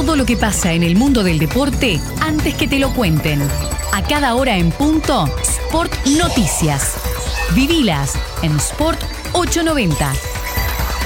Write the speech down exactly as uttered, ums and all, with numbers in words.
todo lo que pasa en el mundo del deporte antes que te lo cuenten. A cada hora en punto, Sport Noticias. Vivilas en Sport ochocientos noventa.